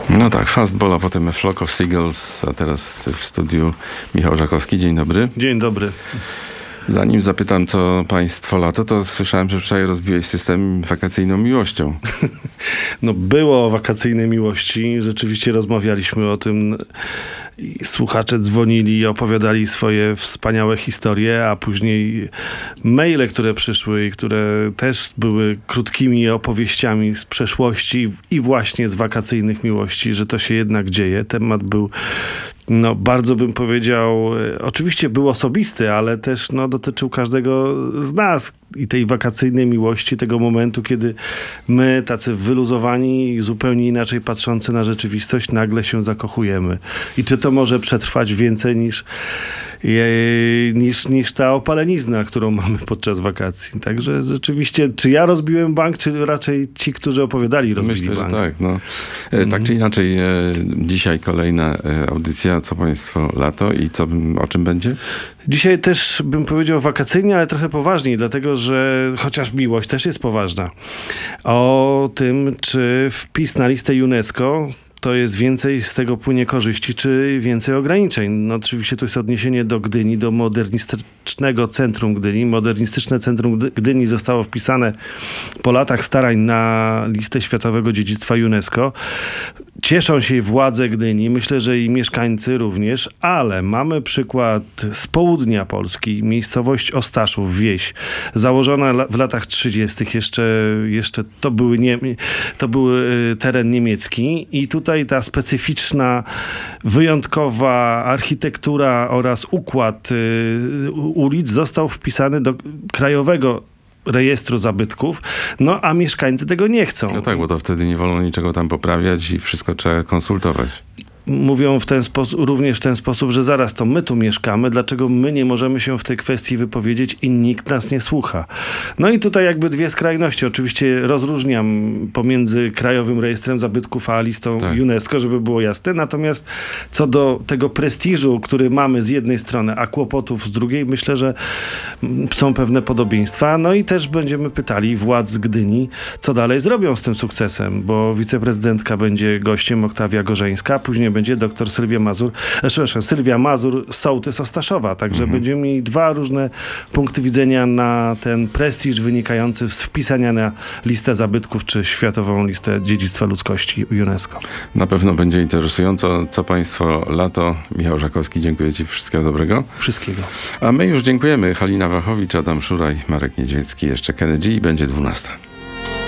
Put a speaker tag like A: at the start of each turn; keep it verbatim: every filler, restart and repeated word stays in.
A: No tak, Fastball, a potem A Flock of Seagulls, a teraz w studiu Michał Żakowski. Dzień dobry.
B: Dzień dobry.
A: Zanim zapytam, co państwo lato, to słyszałem, że wczoraj rozbiłeś system wakacyjną miłością.
B: No było o wakacyjnej miłości. Rzeczywiście rozmawialiśmy o tym. I słuchacze dzwonili i opowiadali swoje wspaniałe historie, a później maile, które przyszły i które też były krótkimi opowieściami z przeszłości i właśnie z wakacyjnych miłości, że to się jednak dzieje. Temat był, no bardzo bym powiedział, oczywiście był osobisty, ale też no, dotyczył każdego z nas i tej wakacyjnej miłości, tego momentu, kiedy my, tacy wyluzowani i zupełnie inaczej patrzący na rzeczywistość, nagle się zakochujemy. I czy to może przetrwać więcej niż, niż, niż ta opalenizna, którą mamy podczas wakacji. Także rzeczywiście, czy ja rozbiłem bank, czy raczej ci, którzy opowiadali, rozbili
A: Myślę,
B: bank?
A: że tak. No. Mhm. Tak czy inaczej, dzisiaj kolejna audycja Co Państwo lato i co, o czym będzie?
B: Dzisiaj też bym powiedział wakacyjnie, ale trochę poważniej, dlatego że chociaż miłość też jest poważna. O tym, czy wpis na listę UNESCO to jest więcej z tego płynie korzyści, czy więcej ograniczeń. No oczywiście to jest odniesienie do Gdyni, do modernistycznego centrum Gdyni. Modernistyczne centrum Gdyni zostało wpisane po latach starań na listę Światowego Dziedzictwa UNESCO. Cieszą się władze Gdyni, myślę, że i mieszkańcy również, ale mamy przykład z południa Polski, miejscowość Ostaszów, wieś, założona w latach trzydziestych. Jeszcze, jeszcze to, były nie, to był teren niemiecki i tutaj ta specyficzna, wyjątkowa architektura oraz układ ulic został wpisany do krajowego rejestru zabytków, no a mieszkańcy tego nie chcą.
A: No tak, bo to wtedy nie wolno niczego tam poprawiać i wszystko trzeba konsultować.
B: Mówią w ten sposób, również w ten sposób, że zaraz to my tu mieszkamy, dlaczego my nie możemy się w tej kwestii wypowiedzieć i nikt nas nie słucha. No i tutaj jakby dwie skrajności. Oczywiście rozróżniam pomiędzy Krajowym Rejestrem Zabytków a listą tak. UNESCO, żeby było jasne. Natomiast co do tego prestiżu, który mamy z jednej strony, a kłopotów z drugiej, myślę, że są pewne podobieństwa. No i też będziemy pytali władz Gdyni, co dalej zrobią z tym sukcesem, bo wiceprezydentka będzie gościem, Oktawia Gorzeńska, później będzie doktor Sylwia Mazur, przepraszam, Sylwia Mazur z sołtys Ostaszowa. Także mhm. będziemy mieli dwa różne punkty widzenia na ten prestiż wynikający z wpisania na listę zabytków, czy Światową Listę Dziedzictwa Ludzkości UNESCO.
A: Na pewno będzie interesująco. Co Państwo lato. Michał Żakowski, dziękuję Ci. Wszystkiego dobrego.
B: Wszystkiego.
A: A my już dziękujemy. Halina Wachowicz, Adam Szuraj, Marek Niedźwiecki, jeszcze Kennedy i będzie dwunasta.